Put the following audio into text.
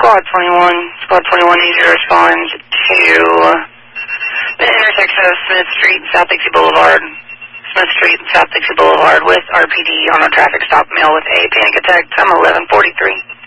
Squad 21. Squad 21 needs you to respond to the intersection of Smith Street and South Dixie Boulevard. Smith Street and South Dixie Boulevard with RPD on a traffic stop, male with a panic attack, time 11:43.